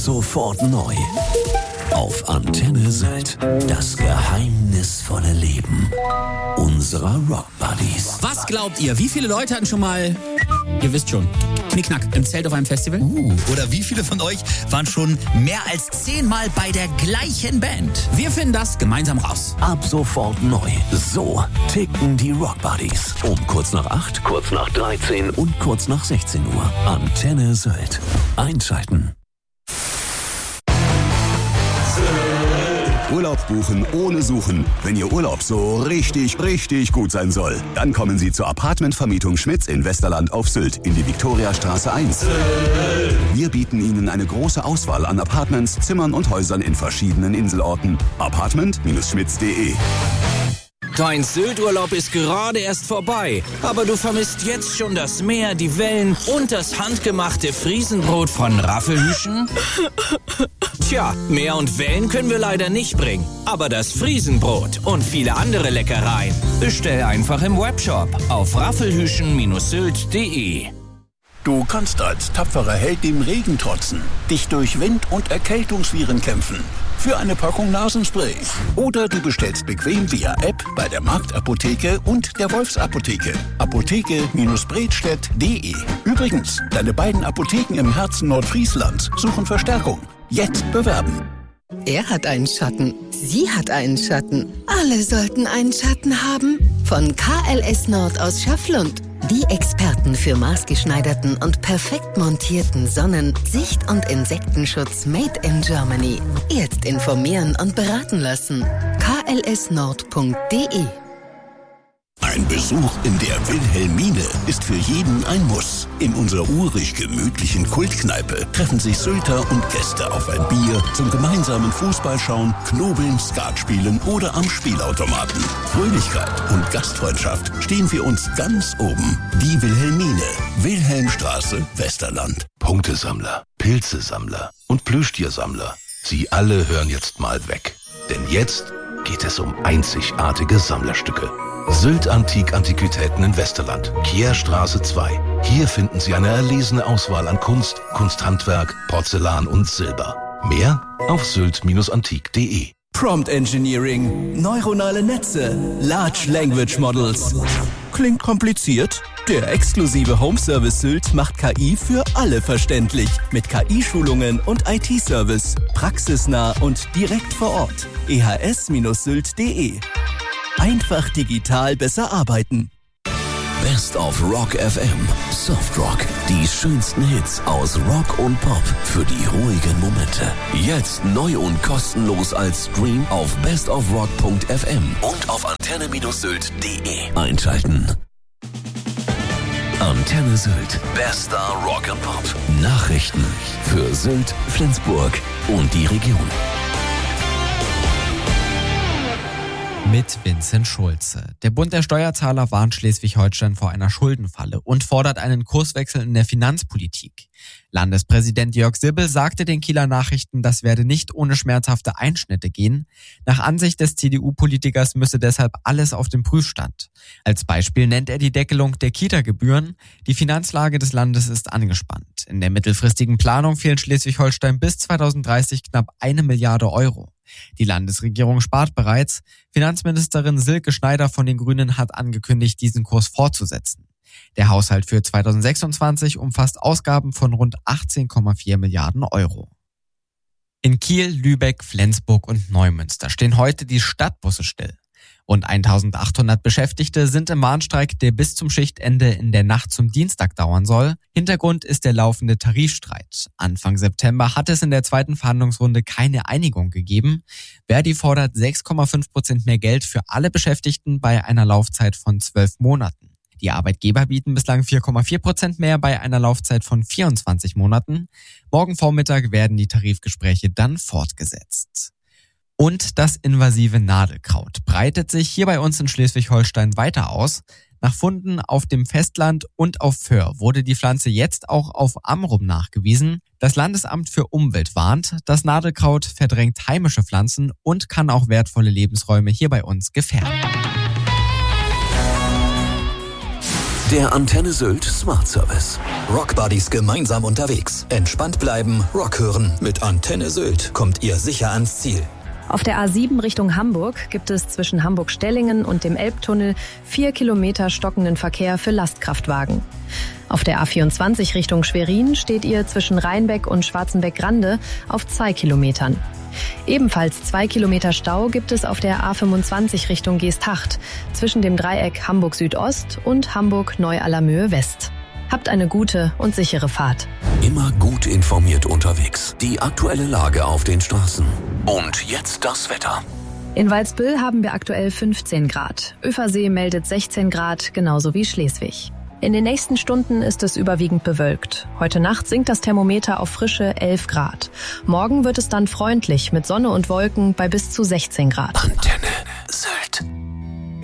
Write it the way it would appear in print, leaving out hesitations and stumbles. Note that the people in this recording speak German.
sofort neu. Auf Antenne Sylt. Das geheimnisvolle Leben unserer Rock Buddies. Was glaubt ihr? Wie viele Leute hatten schon mal, ihr wisst schon, Knickknack im Zelt auf einem Festival? Oder wie viele von euch waren schon mehr als 10 Mal bei der gleichen Band? Wir finden das gemeinsam raus. Ab sofort neu. So ticken die Rock Buddies. Um kurz nach 8, kurz nach 13 und kurz nach 16 Uhr. Antenne Sylt. Einschalten. Urlaub buchen ohne Suchen. Wenn Ihr Urlaub so richtig gut sein soll, dann kommen Sie zur Apartmentvermietung Schmitz in Westerland auf Sylt in die Viktoriastraße 1. Wir bieten Ihnen eine große Auswahl an Apartments, Zimmern und Häusern in verschiedenen Inselorten. Apartment-schmitz.de. Dein Sylt-Urlaub ist gerade erst vorbei, aber du vermisst jetzt schon das Meer, die Wellen und das handgemachte Friesenbrot von Raffelhüschen? Tja, Meer und Wellen können wir leider nicht bringen, aber das Friesenbrot und viele andere Leckereien bestell einfach im Webshop auf raffelhüschen-sylt.de. Du kannst als tapferer Held dem Regen trotzen, dich durch Wind- und Erkältungsviren kämpfen. Für eine Packung Nasenspray. Oder du bestellst bequem via App bei der Marktapotheke und der Wolfsapotheke. Apotheke-bredstedt.de. Übrigens, deine beiden Apotheken im Herzen Nordfrieslands suchen Verstärkung. Jetzt bewerben. Er hat einen Schatten. Sie hat einen Schatten. Alle sollten einen Schatten haben. Von KLS Nord aus Schafflund. Die Experten für maßgeschneiderten und perfekt montierten Sonnen-, Sicht- und Insektenschutz made in Germany. Jetzt informieren und beraten lassen. klsnord.de. Ein Besuch in der Wilhelmine ist für jeden ein Muss. In unserer urig gemütlichen Kultkneipe treffen sich Sylter und Gäste auf ein Bier zum gemeinsamen Fußballschauen, Knobeln, Skat spielen oder am Spielautomaten. Fröhlichkeit und Gastfreundschaft stehen für uns ganz oben. Die Wilhelmine, Wilhelmstraße, Westerland. Punktesammler, Pilzesammler und Plüschtiersammler. Sie alle hören jetzt mal weg. Denn jetzt geht es um einzigartige Sammlerstücke. Sylt Antiquitäten in Westerland, Kierstraße 2. Hier finden Sie eine erlesene Auswahl an Kunst, Kunsthandwerk, Porzellan und Silber. Mehr auf sylt-antik.de. Prompt Engineering, neuronale Netze, Large Language Models. Klingt kompliziert? Der exklusive Home Service Sylt macht KI für alle verständlich. Mit KI-Schulungen und IT-Service. Praxisnah und direkt vor Ort. ehs-sylt.de. Einfach digital besser arbeiten. Best of Rock FM. Softrock. Die schönsten Hits aus Rock und Pop für die ruhigen Momente. Jetzt neu und kostenlos als Stream auf bestofrock.fm und auf antenne-sylt.de. Einschalten. Antenne Sylt. Bester Rock and Pop. Nachrichten für Sylt, Flensburg und die Region. Mit Vincent Schulze. Der Bund der Steuerzahler warnt Schleswig-Holstein vor einer Schuldenfalle und fordert einen Kurswechsel in der Finanzpolitik. Landespräsident Jörg Sibbel sagte den Kieler Nachrichten, das werde nicht ohne schmerzhafte Einschnitte gehen. Nach Ansicht des CDU-Politikers müsse deshalb alles auf dem Prüfstand. Als Beispiel nennt er die Deckelung der Kita-Gebühren. Die Finanzlage des Landes ist angespannt. In der mittelfristigen Planung fehlen Schleswig-Holstein bis 2030 knapp 1 Milliarde Euro. Die Landesregierung spart bereits. Finanzministerin Silke Schneider von den Grünen hat angekündigt, diesen Kurs fortzusetzen. Der Haushalt für 2026 umfasst Ausgaben von rund 18,4 Milliarden Euro. In Kiel, Lübeck, Flensburg und Neumünster stehen heute die Stadtbusse still. Rund 1800 Beschäftigte sind im Warnstreik, der bis zum Schichtende in der Nacht zum Dienstag dauern soll. Hintergrund ist der laufende Tarifstreit. Anfang September hat es in der zweiten Verhandlungsrunde keine Einigung gegeben. Verdi fordert 6,5% mehr Geld für alle Beschäftigten bei einer Laufzeit von 12 Monaten. Die Arbeitgeber bieten bislang 4,4% mehr bei einer Laufzeit von 24 Monaten. Morgen Vormittag werden die Tarifgespräche dann fortgesetzt. Und das invasive Nadelkraut breitet sich hier bei uns in Schleswig-Holstein weiter aus. Nach Funden auf dem Festland und auf Föhr wurde die Pflanze jetzt auch auf Amrum nachgewiesen. Das Landesamt für Umwelt warnt, das Nadelkraut verdrängt heimische Pflanzen und kann auch wertvolle Lebensräume hier bei uns gefährden. Der Antenne Sylt Smart Service. Rockbuddies gemeinsam unterwegs. Entspannt bleiben, Rock hören. Mit Antenne Sylt kommt ihr sicher ans Ziel. Auf der A7 Richtung Hamburg gibt es zwischen Hamburg-Stellingen und dem Elbtunnel 4 Kilometer stockenden Verkehr für Lastkraftwagen. Auf der A24 Richtung Schwerin steht ihr zwischen Rheinbeck und Schwarzenbeck-Grande auf 2 Kilometern. Ebenfalls 2 Kilometer Stau gibt es auf der A25 Richtung Geesthacht zwischen dem Dreieck Hamburg Südost und Hamburg Neu-Allermöhe West. Habt eine gute und sichere Fahrt. Immer gut informiert unterwegs. Die aktuelle Lage auf den Straßen. Und jetzt das Wetter. In Waldsbüll haben wir aktuell 15 Grad. Ueversee meldet 16 Grad, genauso wie Schleswig. In den nächsten Stunden ist es überwiegend bewölkt. Heute Nacht sinkt das Thermometer auf frische 11 Grad. Morgen wird es dann freundlich mit Sonne und Wolken bei bis zu 16 Grad. Antenne.